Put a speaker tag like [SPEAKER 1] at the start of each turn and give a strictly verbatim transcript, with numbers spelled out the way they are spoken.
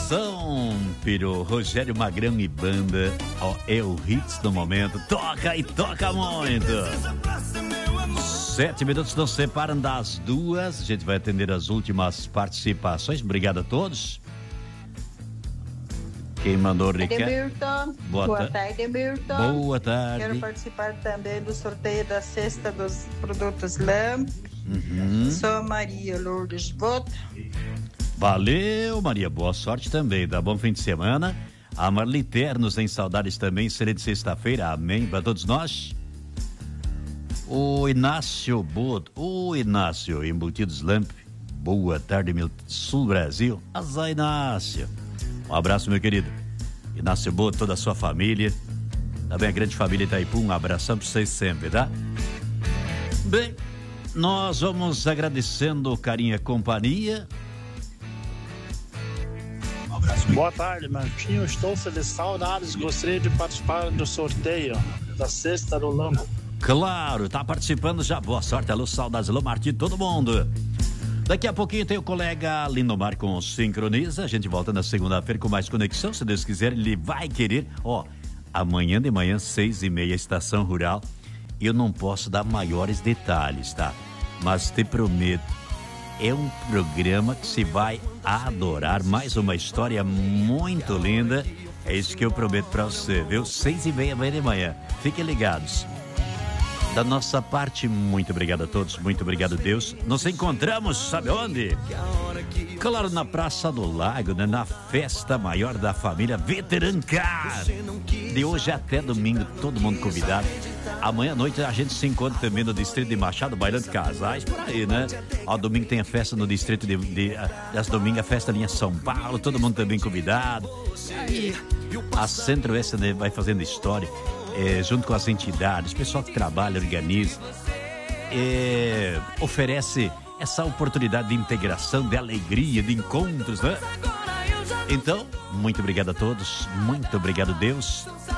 [SPEAKER 1] Atenção, Piro, Rogério Magrão e banda, ó, é o hits do momento, toca e toca muito. Sete minutos nos separam das duas, a gente vai atender as últimas participações, obrigado a todos. Quem mandou o recado?
[SPEAKER 2] Edmilton, boa, boa tarde, Edmilton.
[SPEAKER 1] Boa tarde.
[SPEAKER 2] Quero participar também do sorteio da cesta dos produtos Lamp.
[SPEAKER 1] Uhum.
[SPEAKER 2] Sou Maria Lourdes Bota.
[SPEAKER 1] Valeu, Maria, boa sorte também, tá bom fim de semana. A Marli Ternos em saudades também, será de sexta-feira, amém para todos nós. O Inácio Bot, o Inácio, Embutidos Lamp, boa tarde, meu Sul Brasil. Azar, Inácio. Um abraço, meu querido. Inácio Bot, toda a sua família. Também a grande família Itaipu, um abração para vocês sempre, tá? Bem, nós vamos agradecendo o carinho e a companhia.
[SPEAKER 3] Boa tarde, Martinho. Estou feliz, saudades. Gostaria de participar do sorteio da cesta do Lampo.
[SPEAKER 1] Claro, tá participando já. Boa sorte, alô, saudades, alô, Martinho, todo mundo. Daqui a pouquinho tem o colega Lindomar com o Sincroniza. A gente volta na segunda-feira com mais conexão. Se Deus quiser, ele vai querer. Ó, amanhã de manhã, seis e meia, Estação Rural. Eu não posso dar maiores detalhes, tá? Mas te prometo, é um programa que se vai adorar. Mais uma história muito linda. É isso que eu prometo pra você, viu? Seis e meia, amanhã de manhã. Fiquem ligados. Da nossa parte, muito obrigado a todos, muito obrigado, Deus. Nos encontramos, sabe onde? Claro, na Praça do Lago, né? Na festa maior da família Veterancar. De hoje até domingo, todo mundo convidado. Amanhã à noite a gente se encontra também no Distrito de Machado, bailando casais, por aí, né? Ó, domingo tem a festa no Distrito de... de das domingo a festa ali em São Paulo, todo mundo também convidado. E a Centro-Oeste, né, vai fazendo história. É, junto com as entidades, pessoal que trabalha, organiza, é, oferece essa oportunidade de integração, de alegria, de encontros, né? Então, muito obrigado a todos, muito obrigado, Deus.